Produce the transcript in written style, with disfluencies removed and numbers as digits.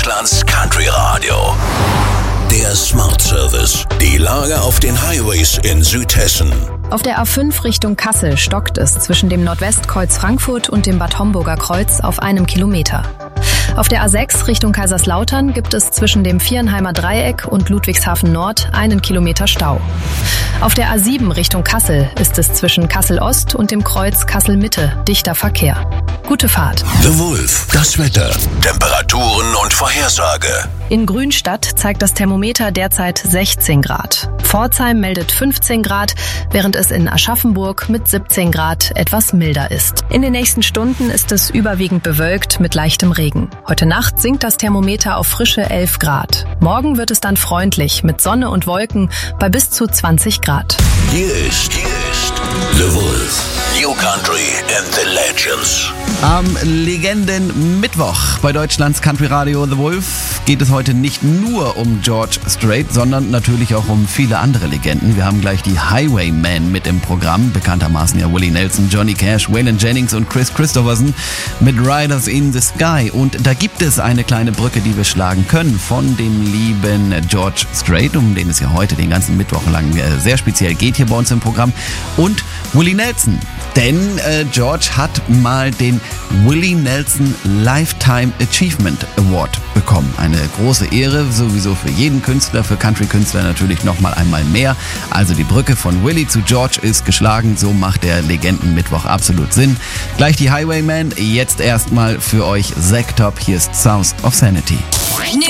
Deutschlands Country Radio. Der Smart Service. Die Lage auf den Highways in Südhessen. Auf der A5 Richtung Kassel stockt es zwischen dem Nordwestkreuz Frankfurt und dem Bad Homburger Kreuz auf 1 Kilometer. Auf der A6 Richtung Kaiserslautern gibt es zwischen dem Vierenheimer Dreieck und Ludwigshafen Nord 1 Kilometer Stau. Auf der A7 Richtung Kassel ist es zwischen Kassel Ost und dem Kreuz Kassel Mitte dichter Verkehr. Gute Fahrt. The Wolf. Das Wetter. Temperaturen und Vorhersage. In Grünstadt zeigt das Thermometer derzeit 16 Grad. Pforzheim meldet 15 Grad, während es in Aschaffenburg mit 17 Grad etwas milder ist. In den nächsten Stunden ist es überwiegend bewölkt mit leichtem Regen. Heute Nacht sinkt das Thermometer auf frische 11 Grad. Morgen wird es dann freundlich mit Sonne und Wolken bei bis zu 20 Grad. Hier ist The Wolf. New Country and the Legends. Am Legenden-Mittwoch bei Deutschlands Country Radio The Wolf geht es heute nicht nur um George Strait, sondern natürlich auch um viele andere Legenden. Wir haben gleich die Highwaymen mit im Programm, bekanntermaßen ja Willie Nelson, Johnny Cash, Waylon Jennings und Chris Christopherson mit Riders in the Sky. Und da gibt es eine kleine Brücke, die wir schlagen können von dem lieben George Strait, um den es ja heute den ganzen Mittwoch lang sehr speziell geht hier bei uns im Programm, und Willie Nelson. Denn George hat mal den Willie Nelson Lifetime Achievement Award bekommen. Eine große Ehre, sowieso für jeden Künstler, für Country-Künstler natürlich nochmal einmal mehr. Also die Brücke von Willie zu George ist geschlagen, so macht der Legenden-Mittwoch absolut Sinn. Gleich die Highwaymen, jetzt erstmal für euch Zack Top, hier ist South of Sanity. New